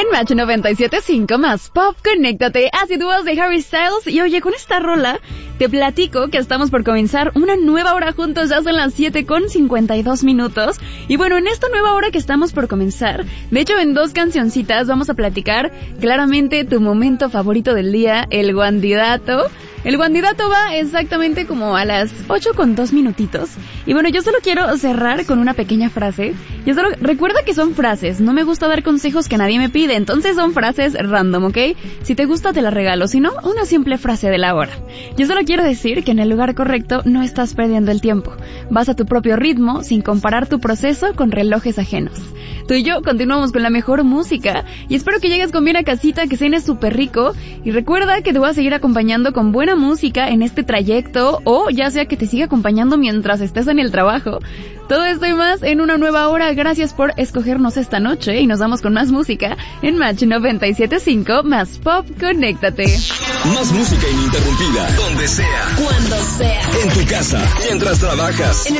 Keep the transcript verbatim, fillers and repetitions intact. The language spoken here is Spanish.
En Match noventa y siete punto cinco más Pop, conéctate a As It Was de Harry Styles. Y oye, con esta rola te platico que estamos por comenzar una nueva hora juntos. Ya son las siete con cincuenta y dos minutos. Y bueno, en esta nueva hora que estamos por comenzar, de hecho en dos cancioncitas vamos a platicar claramente tu momento favorito del día, el guandidato. El guandidato va exactamente como a las ocho con dos minutitos. Y bueno, yo solo quiero cerrar con una pequeña frase. Yo solo, recuerda que son frases, no me gusta dar consejos que nadie me pide, entonces son frases random, ¿ok? Si te gusta te la regalo, si no, una simple frase de la hora. Yo solo quiero decir que en el lugar correcto no estás perdiendo el tiempo. Vas a tu propio ritmo, sin comparar tu proceso con relojes ajenos. Tú y yo continuamos con la mejor música y espero que llegues con bien a casita, que cenes súper rico. Y recuerda que te voy a seguir acompañando con buena música en este trayecto, o ya sea que te siga acompañando mientras estés en el trabajo. Todo esto y más en una nueva hora. Gracias por escogernos esta noche y nos vamos con más música en Match noventa y siete punto cinco más Pop, conéctate. Más música ininterrumpida, donde sea, cuando sea, en tu casa, mientras trabajas.